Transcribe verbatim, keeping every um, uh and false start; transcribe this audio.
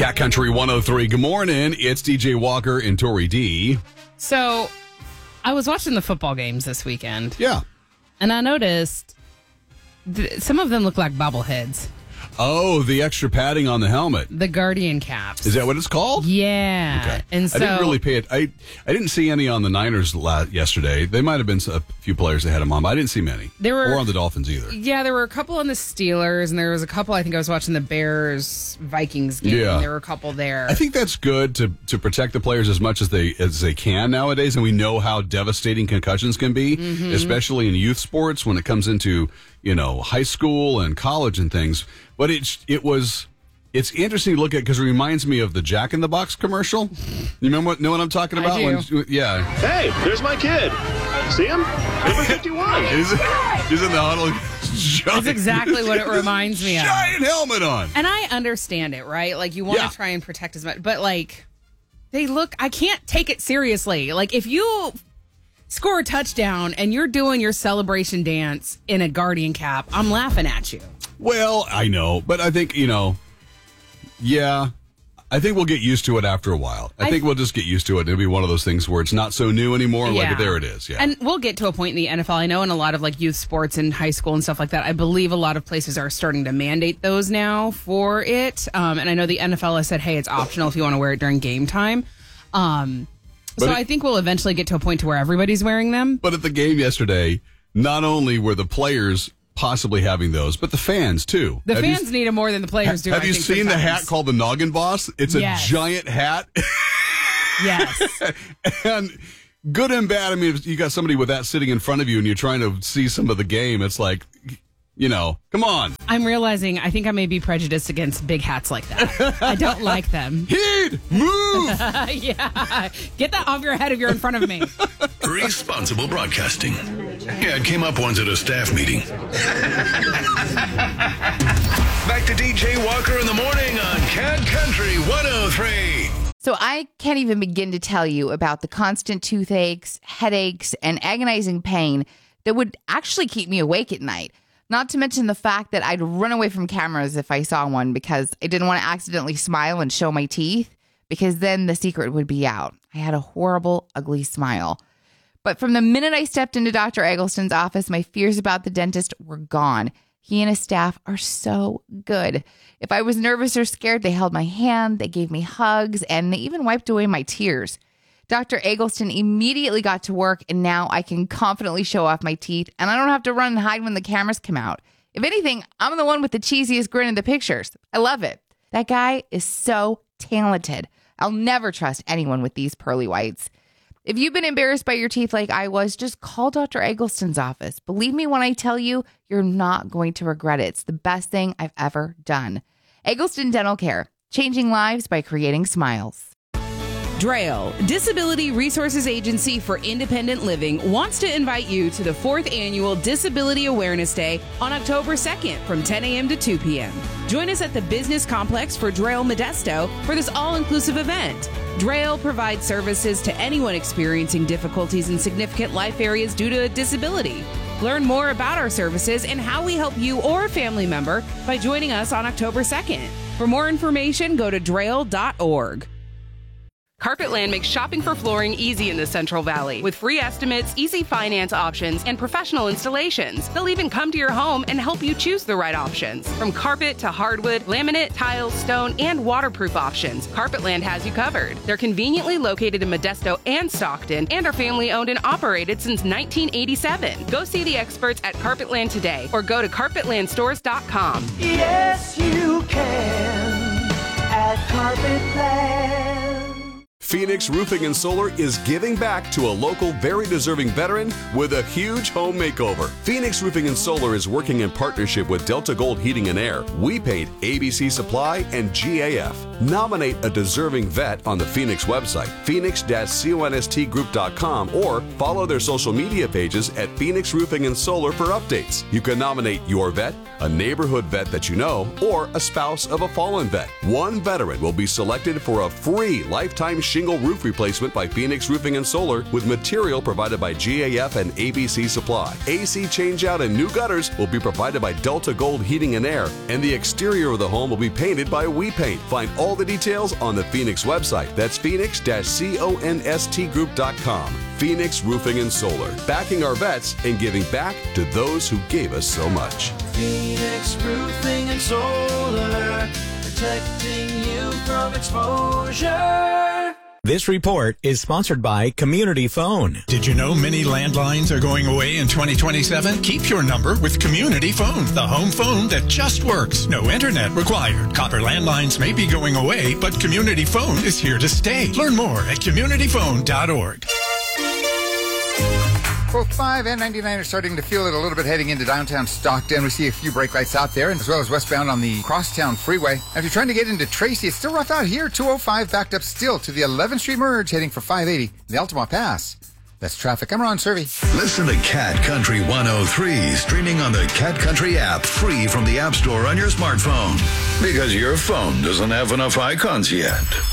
Cat Country one oh three. Good morning. It's D J Walker and Tori D. So, I was watching the football games this weekend. Yeah. And I noticed th- some of them look like bobbleheads. Oh, the extra padding on the helmet. The Guardian caps. Is that what it's called? Yeah. Okay. And so I didn't really pay it. I I didn't see any on the Niners la- yesterday. They might have been a few players that had them on, but I didn't see many. There were, or on the Dolphins either. Yeah, there were a couple on the Steelers, and there was a couple, I think I was watching the Bears-Vikings game. Yeah. There were a couple there. I think that's good to, to protect the players as much as they as they can nowadays, and we know how devastating concussions can be, mm-hmm. especially in youth sports when it comes into, you know, high school and college and things. But it, it was... It's interesting to look at because it reminds me of the Jack in the Box commercial. You remember what, know what I'm talking about? I do. When, yeah. Hey, there's my kid. See him? Number fifty-one. he's, he's in the huddle. That's exactly what it reminds me of. Giant helmet on. And I understand it, right? Like, you want to Yeah. try and protect as much. But, like, they look... I can't take it seriously. Like, if you score a touchdown and you're doing your celebration dance in a Guardian cap, I'm laughing at you. Well, I know, but I think, you know... Yeah, I think we'll get used to it after a while. I, I think we'll just get used to it. It'll be one of those things where it's not so new anymore. Yeah. Like, there it is. Yeah. And we'll get to a point in the N F L. I know in a lot of like youth sports and high school and stuff like that, I believe a lot of places are starting to mandate those now for it. Um, and I know the N F L has said, hey, it's optional if you want to wear it during game time. Um, so it, I think we'll eventually get to a point to where everybody's wearing them. But at the game yesterday, not only were the players possibly having those, but the fans too. The have fans you, need it more than the players do. Have I you think, seen sometimes. the hat called the Noggin Boss? It's Yes. a giant hat. Yes. And good and bad. I mean, if you got somebody with that sitting in front of you and you're trying to see some of the game, it's like, you know, come on. I'm realizing I think I may be prejudiced against big hats like that. I don't like them. Heed, move. Yeah. Get that off your head if you're in front of me. Responsible broadcasting. Yeah, it came up once at a staff meeting. Back to D J Walker in the morning on Cat Country one oh three. So I can't even begin to tell you about the constant toothaches, headaches, and agonizing pain that would actually keep me awake at night. Not to mention the fact that I'd run away from cameras if I saw one because I didn't want to accidentally smile and show my teeth, because then the secret would be out. I had a horrible, ugly smile. But from the minute I stepped into Doctor Eggleston's office, my fears about the dentist were gone. He and his staff are so good. If I was nervous or scared, they held my hand, they gave me hugs, and they even wiped away my tears. Doctor Eggleston immediately got to work, and now I can confidently show off my teeth, and I don't have to run and hide when the cameras come out. If anything, I'm the one with the cheesiest grin in the pictures. I love it. That guy is so talented. I'll never trust anyone with these pearly whites. If you've been embarrassed by your teeth like I was, just call Doctor Eggleston's office. Believe me when I tell you, you're not going to regret it. It's the best thing I've ever done. Eggleston Dental Care, changing lives by creating smiles. DRAIL, Disability Resources Agency for Independent Living, wants to invite you to the fourth annual Disability Awareness Day on October second from ten a.m. to two p.m. Join us at the Business Complex for DRAIL Modesto for this all-inclusive event. DRAIL provides services to anyone experiencing difficulties in significant life areas due to a disability. Learn more about our services and how we help you or a family member by joining us on October second. For more information, go to drail dot org. Carpetland makes shopping for flooring easy in the Central Valley with free estimates, easy finance options, and professional installations. They'll even come to your home and help you choose the right options. From carpet to hardwood, laminate, tile, stone, and waterproof options, Carpetland has you covered. They're conveniently located in Modesto and Stockton and are family owned and operated since nineteen eighty-seven. Go see the experts at Carpetland today or go to carpetland stores dot com. Yes, you can at Carpetland. Phoenix Roofing and Solar is giving back to a local, very deserving veteran with a huge home makeover. Phoenix Roofing and Solar is working in partnership with Delta Gold Heating and Air, We Paint, A B C Supply, and G A F. Nominate a deserving vet on the Phoenix website, phoenix dash const group dot com, or follow their social media pages at Phoenix Roofing and Solar for updates. You can nominate your vet, a neighborhood vet that you know, or a spouse of a fallen vet. One veteran will be selected for a free lifetime shingle shingle roof replacement by Phoenix Roofing and Solar with material provided by G A F and A B C Supply. A C changeout and new gutters will be provided by Delta Gold Heating and Air, and the exterior of the home will be painted by We Paint. Find all the details on the Phoenix website. That's phoenix const group dot com. Phoenix Roofing and Solar, backing our vets and giving back to those who gave us so much. Phoenix Roofing and Solar, protecting you from exposure. This report is sponsored by Community Phone. Did you know many landlines are going away in twenty twenty-seven? Keep your number with Community Phone, the home phone that just works. No internet required. Copper landlines may be going away, but Community Phone is here to stay. Learn more at community phone dot org. Both five and ninety-nine are starting to feel it a little bit heading into downtown Stockton. We see a few brake lights out there, and as well as westbound on the Crosstown Freeway. And if you're trying to get into Tracy, it's still rough out here. two oh five backed up still to the eleventh Street merge, heading for five eighty, the Altamont Pass. That's traffic. I'm Ron Servey. Listen to Cat Country one oh three, streaming on the Cat Country app, free from the App Store on your smartphone. Because your phone doesn't have enough icons yet.